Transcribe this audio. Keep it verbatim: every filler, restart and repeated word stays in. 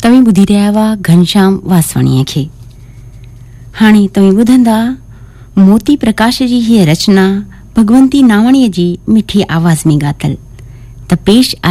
तव्हीं ॿुधी रहिया हुआ घनश्याम वासवाणीअ खे। हाणे तव्हीं ॿुधंदा मोती प्रकाश जी हीअ रचना भगवंती नावाणीअ जी मिठी आवाज़ में ॻातल। त पेश